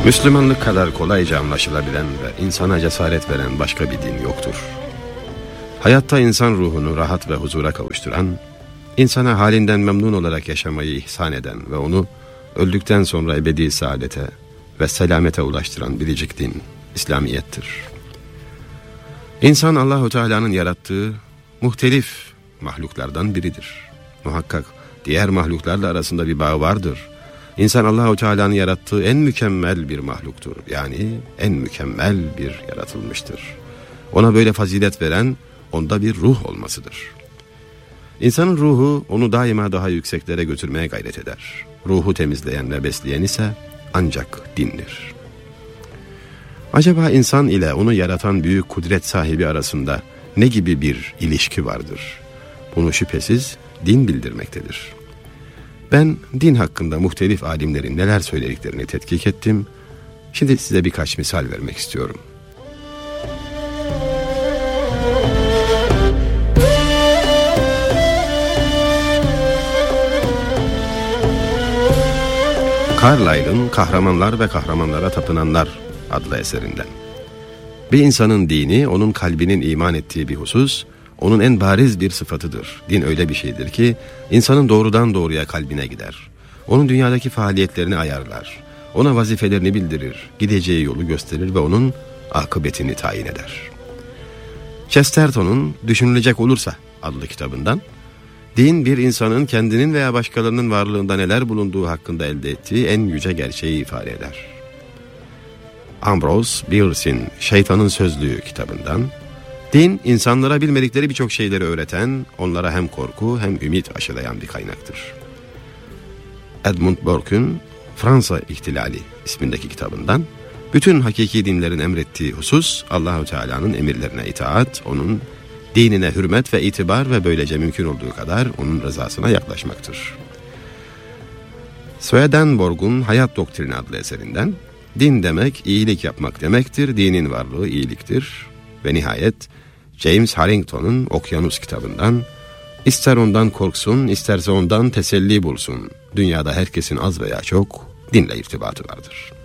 Müslümanlık kadar kolayca anlaşılabilen ve insana cesaret veren başka bir din yoktur. Hayatta insan ruhunu rahat ve huzura kavuşturan, insana halinden memnun olarak yaşamayı ihsan eden ve onu öldükten sonra ebedi saadete ve selamete ulaştıran biricik din İslamiyettir. İnsan Allahu Teala'nın yarattığı muhtelif mahluklardan biridir. Muhakkak diğer mahluklarla arasında bir bağ vardır. İnsan Allahu Teala'nın yarattığı en mükemmel bir mahluktur. Yani en mükemmel bir yaratılmıştır. Ona böyle fazilet veren onda bir ruh olmasıdır. İnsanın ruhu onu daima daha yükseklere götürmeye gayret eder. Ruhu temizleyen ve besleyen ise ancak dindir. Acaba insan ile onu yaratan büyük kudret sahibi arasında ne gibi bir ilişki vardır? Bunu şüphesiz din bildirmektedir. Ben din hakkında muhtelif alimlerin neler söylediklerini tetkik ettim. Şimdi size birkaç misal vermek istiyorum. Carlyle'ın Kahramanlar ve Kahramanlara Tapınanlar adlı eserinden. Bir insanın dini, onun kalbinin iman ettiği bir husus, onun en bariz bir sıfatıdır. Din öyle bir şeydir ki, insanın doğrudan doğruya kalbine gider. Onun dünyadaki faaliyetlerini ayarlar. Ona vazifelerini bildirir, gideceği yolu gösterir ve onun akıbetini tayin eder. Chesterton'un Düşünülecek Olursa adlı kitabından, din bir insanın kendinin veya başkalarının varlığında neler bulunduğu hakkında elde ettiği en yüce gerçeği ifade eder. Ambrose Bierce'in Şeytanın Sözlüğü kitabından, din insanlara bilmedikleri birçok şeyleri öğreten, onlara hem korku hem ümit aşılayan bir kaynaktır. Edmund Burke'ün Fransa İhtilali ismindeki kitabından, bütün hakiki dinlerin emrettiği husus Allahu Teala'nın emirlerine itaat, onun dinine hürmet ve itibar ve böylece mümkün olduğu kadar onun rızasına yaklaşmaktır. Swedenborg'un Hayat Doktrini adlı eserinden, din demek iyilik yapmak demektir, dinin varlığı iyiliktir. Ve nihayet James Harrington'un Okyanus kitabından, ister ondan korksun, isterse ondan teselli bulsun. Dünyada herkesin az veya çok dinle irtibatı vardır.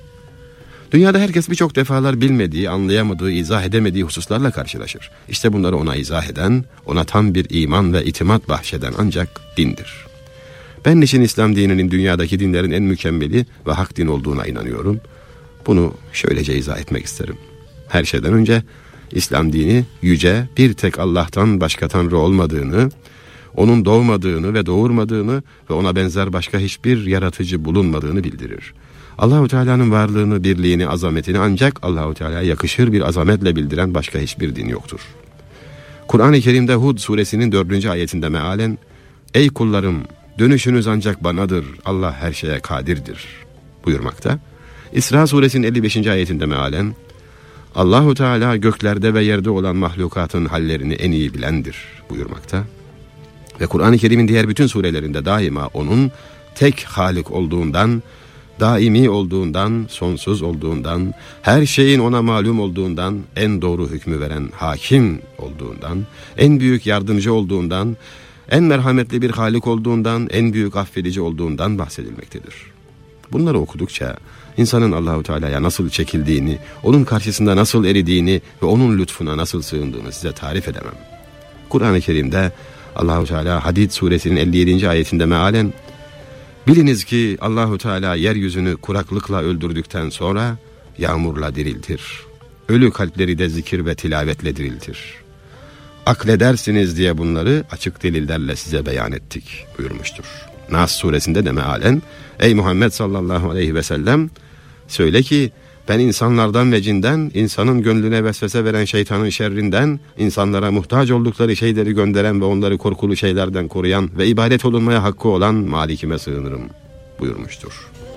Dünyada herkes birçok defalar bilmediği, anlayamadığı, izah edemediği hususlarla karşılaşır. İşte bunları ona izah eden, ona tam bir iman ve itimat bahşeden ancak dindir. Ben niçin İslam dininin dünyadaki dinlerin en mükemmeli ve hak din olduğuna inanıyorum? Bunu şöylece izah etmek isterim. Her şeyden önce İslam dini yüce, bir tek Allah'tan başka tanrı olmadığını, onun doğmadığını ve doğurmadığını ve ona benzer başka hiçbir yaratıcı bulunmadığını bildirir. Allahu Teala'nın varlığını, birliğini, azametini ancak Allahu Teala'ya yakışır bir azametle bildiren başka hiçbir din yoktur. Kur'an-ı Kerim'de Hud suresinin 4. ayetinde mealen, "Ey kullarım, dönüşünüz ancak banadır, Allah her şeye kadirdir" buyurmakta. İsra suresinin 55. ayetinde mealen, "Allahu Teala göklerde ve yerde olan mahlukatın hallerini en iyi bilendir" buyurmakta. Ve Kur'an-ı Kerim'in diğer bütün surelerinde daima onun tek Halik olduğundan, daimi olduğundan, sonsuz olduğundan, her şeyin ona malum olduğundan, en doğru hükmü veren hakim olduğundan, en büyük yardımcı olduğundan, en merhametli bir Halik olduğundan, en büyük affedici olduğundan bahsedilmektedir. Bunları okudukça insanın Allahu Teala'ya nasıl çekildiğini, onun karşısında nasıl eridiğini ve onun lütfuna nasıl sığındığını size tarif edemem. Kur'an-ı Kerim'de Allahu Teala Hadid suresinin 57. ayetinde mealen, "Biliniz ki Allahu Teala yeryüzünü kuraklıkla öldürdükten sonra yağmurla diriltir. Ölü kalpleri de zikir ve tilavetle diriltir. Akledersiniz diye bunları açık delillerle size beyan ettik" buyurmuştur. Nas suresinde de mealen, "Ey Muhammed sallallahu aleyhi ve sellem, söyle ki ben insanlardan ve cinden, insanın gönlüne vesvese veren şeytanın şerrinden, insanlara muhtaç oldukları şeyleri gönderen ve onları korkulu şeylerden koruyan ve ibadet olunmaya hakkı olan Malikime sığınırım" buyurmuştur.